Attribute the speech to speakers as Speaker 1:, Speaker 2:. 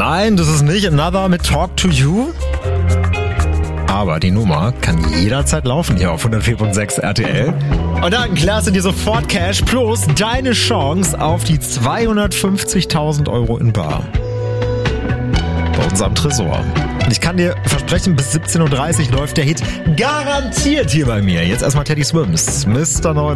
Speaker 1: Nein, das ist nicht Another mit Talk to You. Aber die Nummer kann jederzeit laufen hier auf 104.6 RTL. Und dann klärst du dir sofort Cash plus deine Chance auf die 250.000 Euro in Bar. Bei unserem Tresor. Und ich kann dir versprechen, bis 17.30 Uhr läuft der Hit garantiert hier bei mir. Jetzt erstmal Teddy Swims, Mr. 9.